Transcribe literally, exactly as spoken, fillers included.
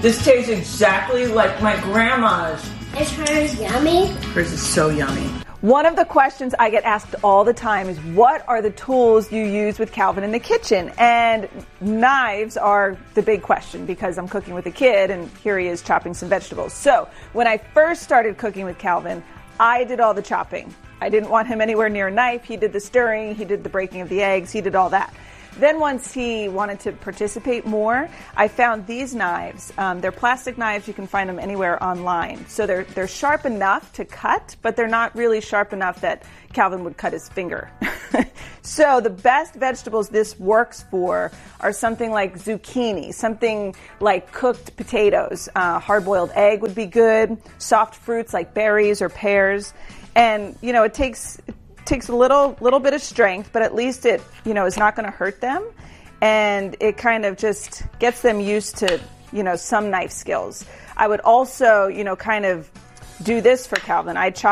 This tastes exactly like my grandma's. Is hers yummy? Hers is so yummy. One of the questions I get asked all the time is, what are the tools you use with Calvin in the kitchen? And knives are the big question because I'm cooking with a kid and here he is chopping some vegetables. So when I first started cooking with Calvin, I did all the chopping. I didn't want him anywhere near a knife. He did the stirring, he did the breaking of the eggs, he did all that. Then once he wanted to participate more, I found these knives. Um, they're plastic knives. You can find them anywhere online. So they're they're sharp enough to cut, but they're not really sharp enough that Calvin would cut his finger. So the best vegetables this works for are something like zucchini, something like cooked potatoes. Uh, hard-boiled egg would be good. Soft fruits like berries or pears. And, you know, it takes... takes a little little bit of strength, but at least it, you know, is not going to hurt them, and it kind of just gets them used to, you know, some knife skills. I would also, you know, kind of do this for Calvin. I chop